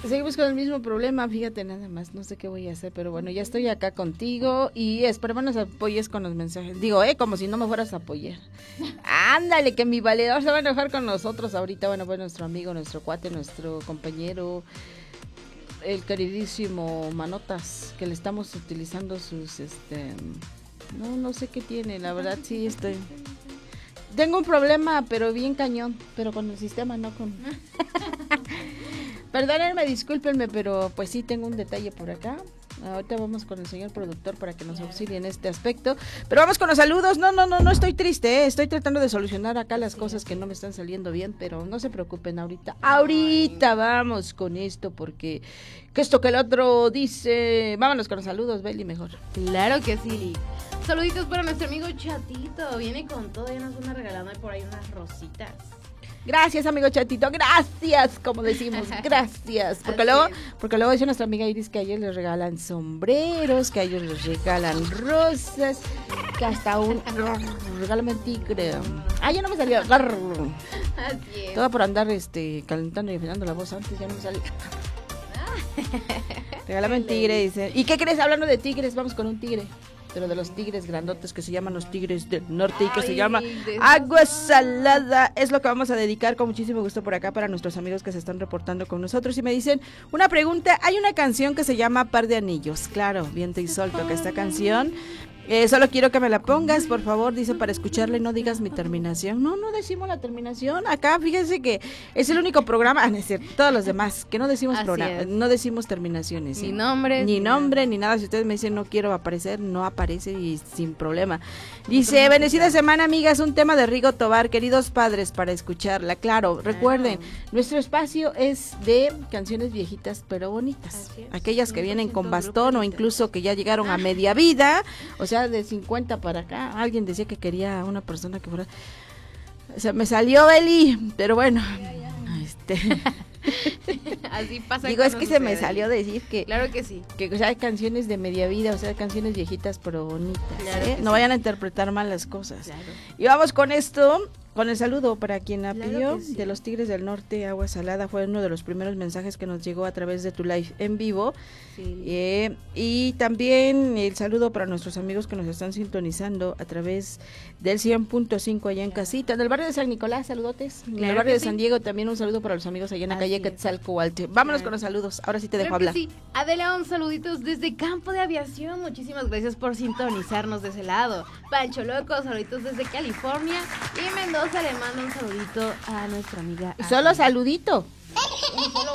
Seguimos con el mismo problema, fíjate nada más, no sé qué voy a hacer, pero bueno, ya estoy acá contigo y espero nos apoyes con los mensajes. Digo, como si no me fueras a apoyar. Ándale, que mi valedor se va a enojar con nosotros ahorita. Bueno, pues nuestro amigo, nuestro cuate, nuestro compañero, el queridísimo Manotas, que le estamos utilizando sus, no sé qué tiene, la verdad sí estoy... Tengo un problema, pero bien cañón, pero con el sistema, no con... Perdónenme, discúlpenme, pero pues sí tengo un detalle por acá. Ahorita vamos con el señor productor para que nos auxilie en este aspecto. Pero vamos con los saludos. No estoy triste, estoy tratando de solucionar acá las cosas que no me están saliendo bien, pero no se preocupen ahorita. Ahorita vamos con esto porque que esto que el otro dice. Vámonos con los saludos, Beli, mejor. Claro que sí. Saluditos para nuestro amigo Chatito. Viene con todo, ya nos van a regalando por ahí unas rositas. Gracias, amigo Chatito, gracias, como decimos, gracias. Porque luego dice nuestra amiga Iris que a ellos les regalan sombreros, que a ellos les regalan rosas, que hasta regálame tigre. Ya no me salió. Así es. Todo por andar calentando y afinando la voz antes, ya no me salió. Regálame un tigre, dice. ¿Y qué crees? Hablando de tigres, vamos con un tigre. Pero de los tigres grandotes que se llaman los tigres del norte y que se llama Agua Salada. Es lo que vamos a dedicar con muchísimo gusto por acá para nuestros amigos que se están reportando con nosotros. Y me dicen, una pregunta, hay una canción que se llama Par de Anillos. Claro, Viento y Sol toca esta canción. Solo quiero que me la pongas, por favor, dice, para escucharla y no digas mi terminación. No decimos la terminación. Acá, fíjense que es el único programa, no es cierto, todos los demás, que no decimos programa, no decimos terminaciones. ¿Sí? Ni nombre, ni nada. Si ustedes me dicen no quiero aparecer, no aparece y sin problema. Dice, bendecida semana, amigas, un tema de Rigo Tobar, queridos padres, para escucharla. Claro, recuerden, nuestro espacio es de canciones viejitas pero bonitas. Aquellas que vienen con bastón o incluso que ya llegaron a media vida, o sea, de 50 para acá. Alguien decía que quería una persona que fuera... O sea, me salió Beli, pero bueno. Así pasa. Digo, es que se me salió decir que... Claro que sí. Que o sea, hay canciones de media vida, o sea, canciones viejitas pero bonitas. Claro No vayan a interpretar mal las cosas. Claro. Y vamos con esto... Con el saludo para quien la pidió, sí. de los Tigres del Norte, Agua Salada, fue uno de los primeros mensajes que nos llegó a través de tu live en vivo. Sí. Y también el saludo para nuestros amigos que nos están sintonizando a través del 100.5 allá en casita, en el barrio de San Nicolás, saludotes. En el barrio de San Diego también un saludo para los amigos allá en la calle Quetzalcóatl. Vámonos con los saludos, ahora sí te dejo hablar. Sí. Adela, un saluditos desde Campo de Aviación, muchísimas gracias por sintonizarnos de ese lado. Pancho Loco, saluditos desde California. Y Mendoza le manda un saludito a nuestra amiga. Solo saludito. Solo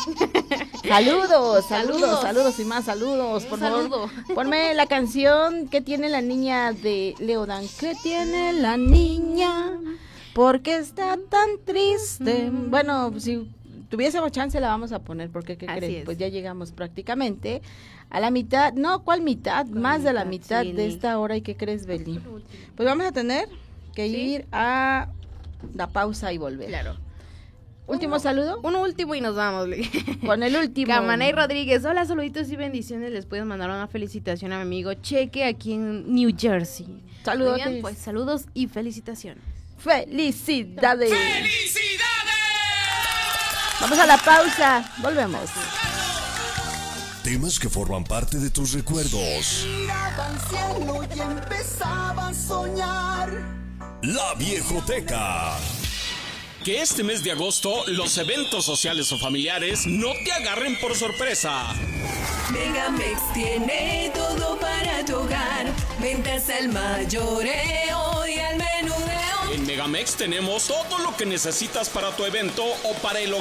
uno. Saludos y más saludos, por favor. Ponme la canción que tiene la niña de Leodan. ¿Qué tiene la niña? ¿Por qué está tan triste? Bueno, si tuviésemos chance la vamos a poner, porque ¿qué creen? Pues ya llegamos prácticamente a la mitad. No, ¿cuál mitad? Más de la mitad de esta hora. ¿Y qué crees, Beli? Pues vamos a tener que ir a la pausa y volver. Claro. ¿Último saludo? Un último y nos vamos. Con el último. Camanay Rodríguez, hola, saluditos y bendiciones. Les puedo mandar una felicitación a mi amigo Cheque aquí en New Jersey. Saludos. Bien, pues saludos y felicitaciones. ¡Felicidades! Vamos a la pausa, volvemos. Temas que forman parte de tus recuerdos. Miraba al cielo y empezaba a soñar. La Viejoteca. Que este mes de agosto los eventos sociales o familiares no te agarren por sorpresa. Megamex tiene todo para tu hogar. Ventas al mayoreo y al menudeo. En Megamex tenemos todo lo que necesitas para tu evento o para el hogar.